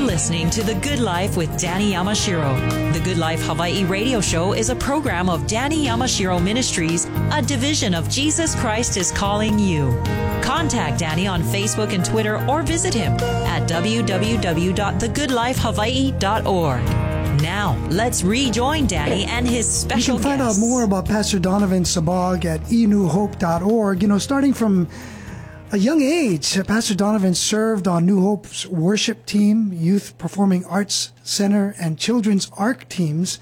listening to The Good Life with Danny Yamashiro. The Good Life Hawaii radio show is a program of Danny Yamashiro Ministries, a division of Jesus Christ is Calling You. Contact Danny on Facebook and Twitter or visit him at www.thegoodlifehawaii.org. Now, let's rejoin Danny and his special guest. You can find out more about Pastor Donovan Sabag at enewhope.org. Starting from a young age, Pastor Donovan served on New Hope's worship team, Youth Performing Arts Center, and Children's ARC teams.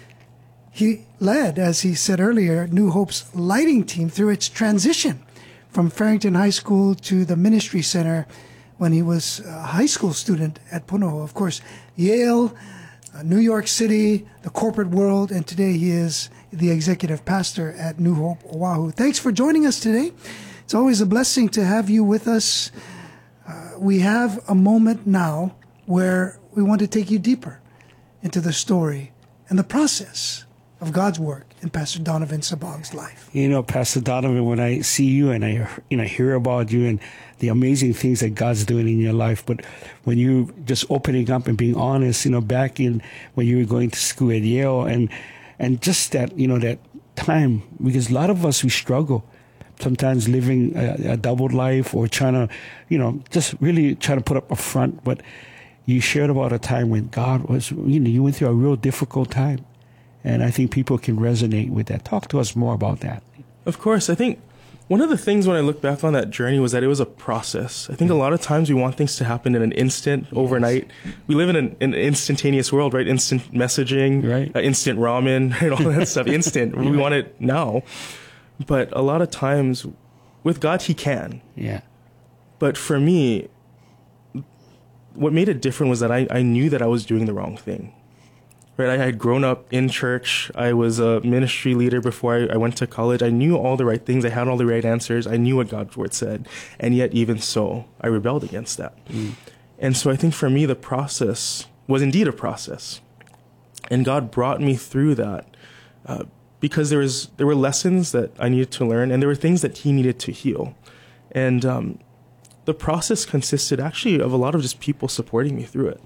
He led, as he said earlier, New Hope's lighting team through its transition from Farrington High School to the Ministry Center when he was a high school student at Punahou. Of course, Yale, New York City, the corporate world, and today he is the executive pastor at New Hope Oahu. Thanks for joining us today. It's always a blessing to have you with us. We have a moment now where we want to take you deeper into the story and the process of God's work in Pastor Donovan Sabag's life. Pastor Donovan, when I see you and I hear about you and the amazing things that God's doing in your life, but when you just opening up and being honest, back in when you were going to school at Yale and just that, that time, because a lot of us, we struggle sometimes living a doubled life or trying to, just really trying to put up a front. But you shared about a time when God was, you went through a real difficult time. And I think people can resonate with that. Talk to us more about that. Of course. I think one of the things when I look back on that journey was that it was a process. I think a lot of times we want things to happen in an instant, overnight. We live in an instantaneous world, right? Instant messaging, right? Instant ramen, and all that stuff. Instant. We want it now. But a lot of times with God, he can. Yeah. But for me, what made it different was that I knew that I was doing the wrong thing. Right? I had grown up in church. I was a ministry leader before I went to college. I knew all the right things. I had all the right answers. I knew what God's word said. And yet, even so, I rebelled against that. And so I think for me, the process was indeed a process. And God brought me through that because there were lessons that I needed to learn, and there were things that he needed to heal. And the process consisted actually of a lot of just people supporting me through it.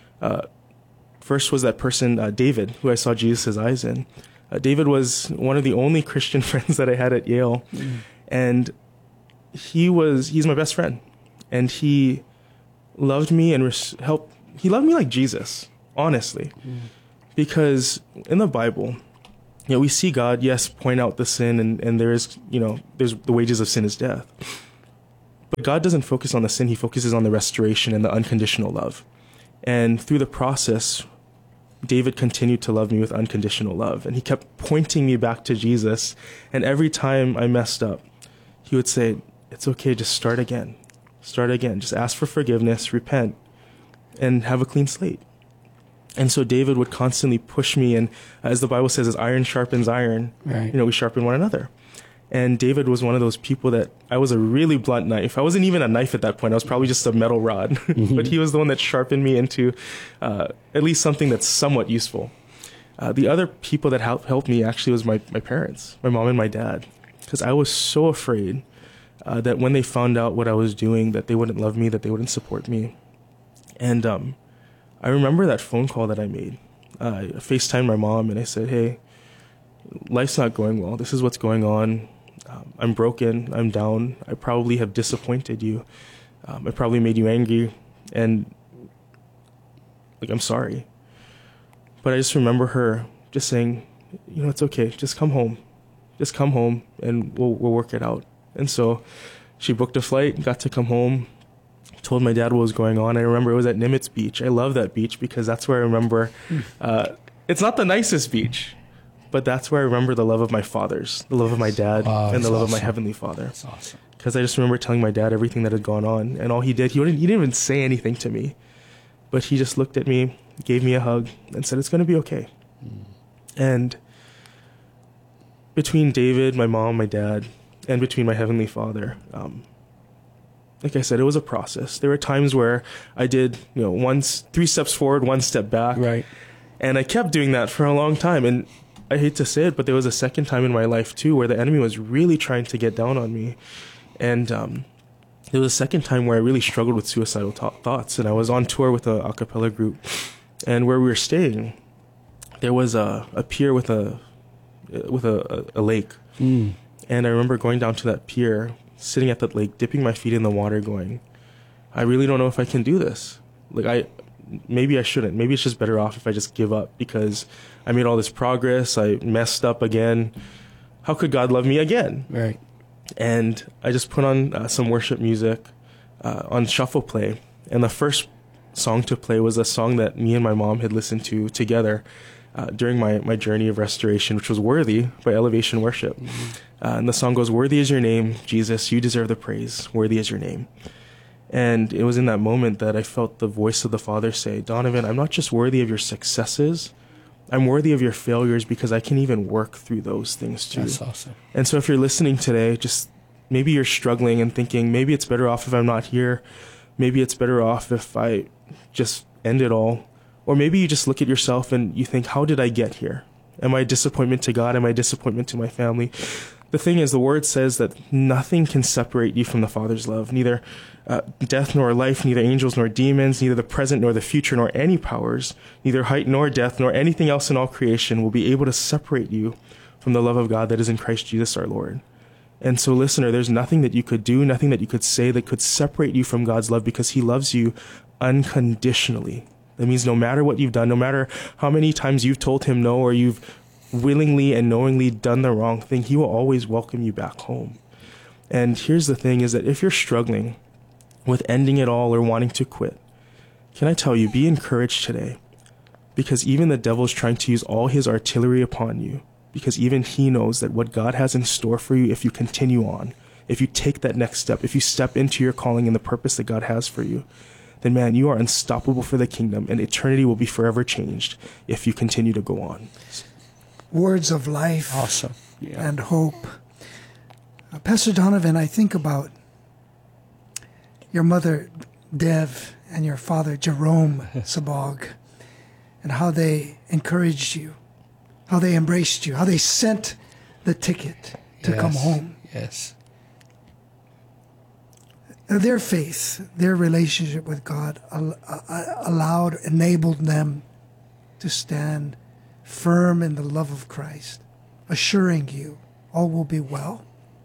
First was that person, David, who I saw Jesus' eyes in. David was one of the only Christian friends that I had at Yale. And he's my best friend. And he loved me and he loved me like Jesus, honestly. Because in the Bible, we see God, yes, point out the sin, and there's the wages of sin is death. But God doesn't focus on the sin. He focuses on the restoration and the unconditional love. And through the process, David continued to love me with unconditional love. And he kept pointing me back to Jesus. And every time I messed up, he would say, it's okay, just start again. Start again. Just ask for forgiveness, repent, and have a clean slate. And so David would constantly push me. And as the Bible says, as iron sharpens iron, right. We sharpen one another. And David was one of those people that I was a really blunt knife. I wasn't even a knife at that point. I was probably just a metal rod. But he was the one that sharpened me into at least something that's somewhat useful. The other people that helped me actually was my parents, my mom and my dad. Because I was so afraid that when they found out what I was doing, that they wouldn't love me, that they wouldn't support me. And I remember that phone call that I made. I FaceTimed my mom and I said, hey, life's not going well. This is what's going on. I'm broken. I'm down. I probably have disappointed you. I probably made you angry. And I'm sorry. But I just remember her just saying, it's okay. Just come home. Just come home and we'll work it out. And so she booked a flight, got to come home, told my dad what was going on. I remember it was at Nimitz Beach. I love that beach because that's where I remember, it's not the nicest beach, but that's where I remember the love of my fathers, the love of my dad, and the love of my Heavenly Father. That's awesome. Because I just remember telling my dad everything that had gone on. And all he did, he didn't even say anything to me. But he just looked at me, gave me a hug, and said, it's going to be okay. And between David, my mom, my dad, and between my Heavenly Father, like I said, it was a process. There were times where I did, 3 steps forward, 1 step back. Right. And I kept doing that for a long time. And I hate to say it, but there was a second time in my life too where the enemy was really trying to get down on me. And there was a second time where I really struggled with suicidal thoughts, and I was on tour with a cappella group, and where we were staying, there was a pier with a lake, and I remember going down to that pier, sitting at that lake, dipping my feet in the water, going, I really don't know if I can do this. Like, maybe I shouldn't. Maybe it's just better off if I just give up, because I made all this progress. I messed up again. How could God love me again? Right. And I just put on some worship music on shuffle play. And the first song to play was a song that me and my mom had listened to together during my journey of restoration, which was Worthy by Elevation Worship. And the song goes, worthy is your name, Jesus, you deserve the praise. Worthy is your name. And it was in that moment that I felt the voice of the Father say, Donovan, I'm not just worthy of your successes, I'm worthy of your failures, because I can even work through those things too. That's awesome. And so if you're listening today, just maybe you're struggling and thinking, maybe it's better off if I'm not here. Maybe it's better off if I just end it all. Or maybe you just look at yourself and you think, how did I get here? Am I a disappointment to God? Am I a disappointment to my family? The thing is, the word says that nothing can separate you from the Father's love. Neither death nor life, neither angels nor demons, neither the present nor the future, nor any powers, neither height nor depth, nor anything else in all creation will be able to separate you from the love of God that is in Christ Jesus our Lord. And so, listener, there's nothing that you could do, nothing that you could say that could separate you from God's love, because he loves you unconditionally. That means no matter what you've done, no matter how many times you've told him no, or you've willingly and knowingly done the wrong thing, he will always welcome you back home. And here's the thing, is that if you're struggling with ending it all or wanting to quit, can I tell you, be encouraged today, because even the devil's trying to use all his artillery upon you, because even he knows that what God has in store for you, if you continue on, if you take that next step, if you step into your calling and the purpose that God has for you, then man, you are unstoppable for the kingdom, and eternity will be forever changed if you continue to go on. Words of life. Awesome. Yeah. And hope. Pastor Donovan, I think about your mother, Dev, and your father, Jerome Sabag, and how they encouraged you, how they embraced you, how they sent the ticket to come home. Yes. Their faith, their relationship with God enabled them to stand firm in the love of Christ, assuring you all will be well.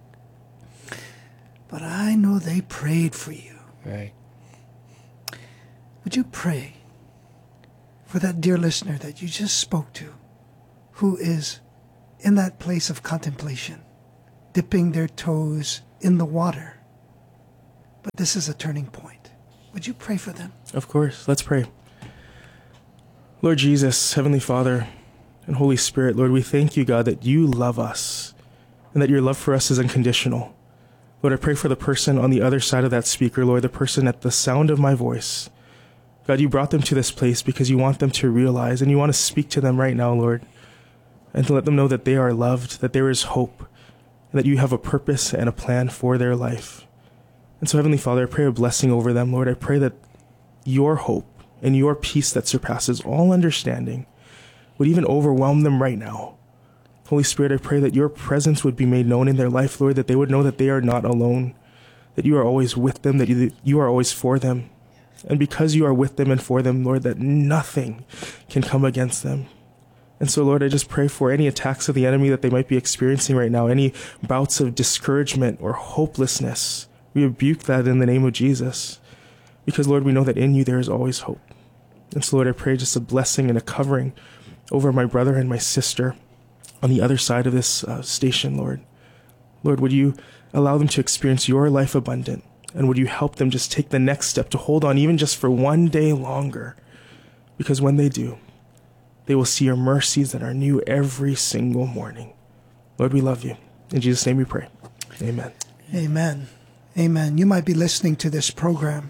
But I know they prayed for you. Right. Would you pray for that dear listener that you just spoke to, who is in that place of contemplation, dipping their toes in the water? But this is a turning point. Would you pray for them? Of course. Let's pray. Lord Jesus, Heavenly Father, and Holy Spirit, Lord, we thank you, God, that you love us and that your love for us is unconditional. Lord, I pray for the person on the other side of that speaker, Lord, the person at the sound of my voice. God, you brought them to this place because you want them to realize, and you want to speak to them right now, Lord, and to let them know that they are loved, that there is hope, and that you have a purpose and a plan for their life. And so, Heavenly Father, I pray a blessing over them, Lord. I pray that your hope and your peace that surpasses all understanding would even overwhelm them right now. Holy Spirit, I pray that your presence would be made known in their life, Lord, that they would know that they are not alone, that you are always with them, that you are always for them. And because you are with them and for them, Lord, that nothing can come against them. And so, Lord, I just pray for any attacks of the enemy that they might be experiencing right now, any bouts of discouragement or hopelessness. We rebuke that in the name of Jesus, because, Lord, we know that in you there is always hope. And so, Lord, I pray just a blessing and a covering over my brother and my sister on the other side of this station, Lord. Lord, would you allow them to experience your life abundant, and would you help them just take the next step to hold on even just for one day longer, because when they do, they will see your mercies that are new every single morning. Lord, we love you. In Jesus' name we pray. Amen. Amen. Amen. You might be listening to this program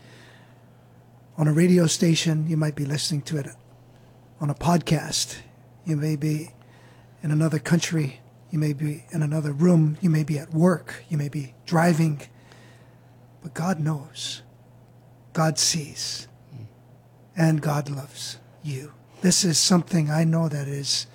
on a radio station. You might be listening to it on a podcast. You may be in another country. You may be in another room. You may be at work. You may be driving. But God knows. God sees. And God loves you. This is something I know that is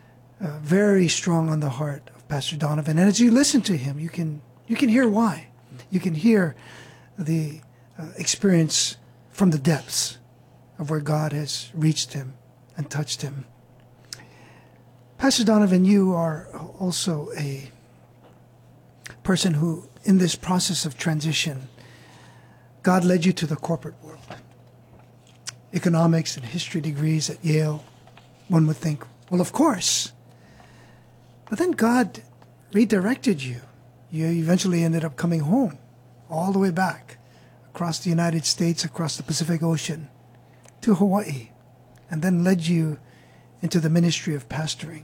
very strong on the heart of Pastor Donovan. And as you listen to him, you can hear why. you can hear the experience from the depths of where God has reached him and touched him. Pastor Donovan, you are also a person who, in this process of transition, God led you to the corporate world. Economics and history degrees at Yale, one would think, well, of course. But then God redirected you. You eventually ended up coming home, all the way back, across the United States, across the Pacific Ocean, to Hawaii, and then led you into the ministry of pastoring.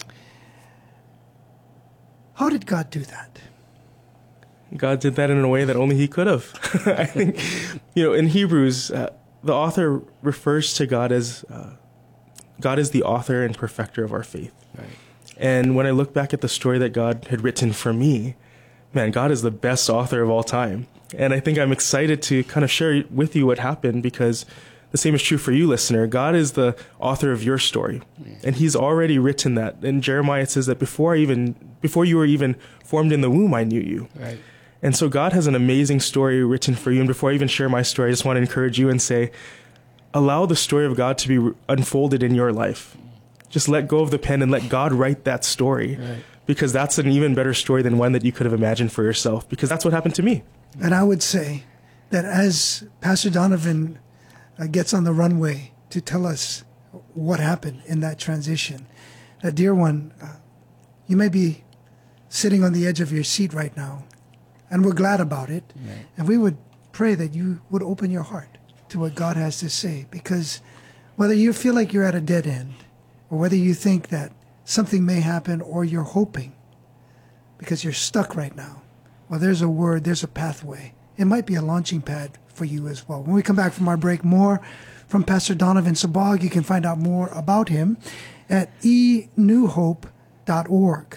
How did God do that? God did that in a way that only he could have. I think, in Hebrews, the author refers to God as God is the author and perfecter of our faith. Right. And when I look back at the story that God had written for me, man, God is the best author of all time. And I think I'm excited to kind of share with you what happened, because the same is true for you, listener. God is the author of your story, and he's already written that. In Jeremiah, it says that before you were even formed in the womb, I knew you. Right. And so God has an amazing story written for you. And before I even share my story, I just want to encourage you and say, allow the story of God to be unfolded in your life. Just let go of the pen and let God write that story, Right. because that's an even better story than one that you could have imagined for yourself, because that's what happened to me. And I would say that as Pastor Donovan gets on the runway to tell us what happened in that transition, dear one, you may be sitting on the edge of your seat right now, and we're glad about it. Right. And we would pray that you would open your heart to what God has to say, because whether you feel like you're at a dead end, or whether you think that something may happen, or you're hoping because you're stuck right now, well, there's a word, there's a pathway. It might be a launching pad for you as well. When we come back from our break, more from Pastor Donovan Sabag. You can find out more about him at enewhope.org.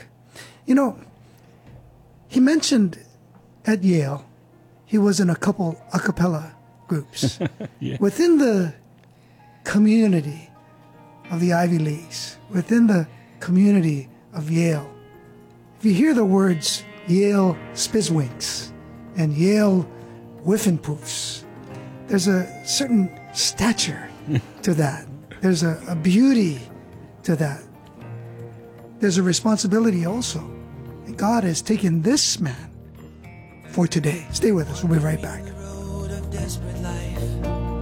He mentioned at Yale, he was in a couple a cappella groups. Yeah. Within the community of the Ivy Leagues, within the community of Yale, if you hear the words Yale Spizwinks and Yale Whiffenpoofs, there's a certain stature to that. There's a beauty to that. There's a responsibility also. And God has taken this man for today. Stay with us. We'll be right back.